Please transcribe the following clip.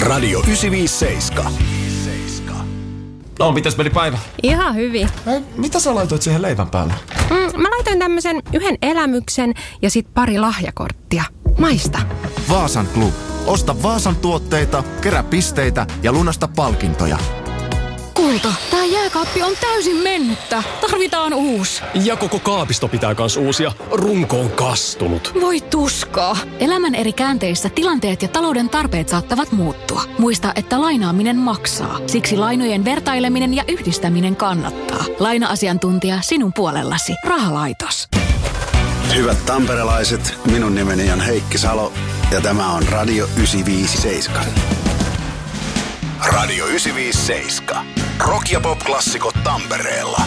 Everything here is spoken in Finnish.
Radio 957. No, mitäs meni päivä? Ihan hyvin. Mitä sä laitoit siihen leivän päälle? Mä laitoin tämmösen yhden elämyksen ja sit pari lahjakorttia. Maista. Vaasan Club. Osta Vaasan tuotteita, kerää pisteitä ja lunasta palkintoja. Kulta, tää jääkaappi on täysin mennyttä. Tarvitaan uusi. Ja koko kaapisto pitää kans uusia. Runko on kastunut. Voi tuskaa. Elämän eri käänteissä tilanteet ja talouden tarpeet saattavat muuttua. Muista, että lainaaminen maksaa. Siksi lainojen vertaileminen ja yhdistäminen kannattaa. Laina-asiantuntija sinun puolellasi. Rahalaitos. Hyvät tamperelaiset, minun nimeni on Heikki Salo ja tämä on Radio 957. Radio 957. Rock- ja pop-klassikot Tampereella.